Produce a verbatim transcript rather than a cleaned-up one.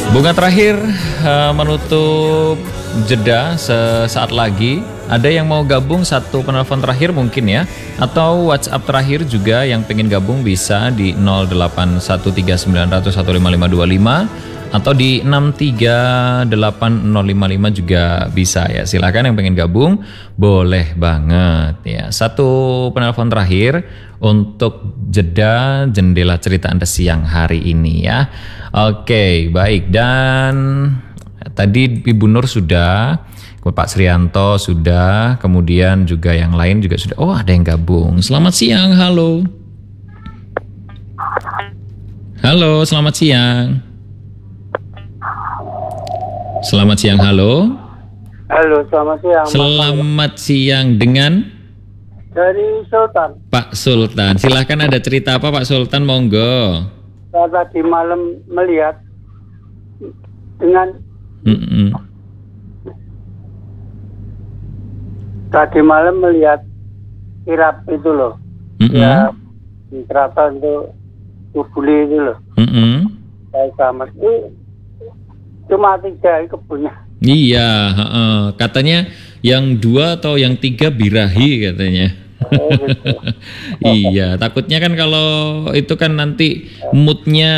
Bunga terakhir uh, menutup jeda sesaat lagi. Ada yang mau gabung satu penelpon terakhir mungkin ya, atau WhatsApp terakhir juga yang pengen gabung bisa di nol delapan satu tiga sembilan nol nol satu lima lima dua lima atau di enam tiga delapan nol lima lima juga bisa ya. Silakan yang pengen gabung boleh banget ya. Satu penelpon terakhir untuk jeda jendela cerita Anda siang hari ini ya. Oke, baik, dan tadi Ibu Nur sudah, Pak Srianto sudah, kemudian juga yang lain juga sudah. Oh, ada yang gabung. Selamat siang, halo. Halo, selamat siang. Selamat siang, halo. Halo, selamat siang. Selamat siang dengan dari Sultan. Pak Sultan. Silahkan, ada cerita apa Pak Sultan, monggo. Saya tadi malam melihat dengan Mm-mm. tadi malam melihat kirap itu loh. Mm-mm. Ya, keraton itu Tubuli itu loh. Mm-mm. Saya sama ini cuma tiga kebunnya. Iya, heeh. Katanya yang dua atau yang tiga birahi katanya. Oh, gitu. Iya, takutnya kan kalau itu kan nanti moodnya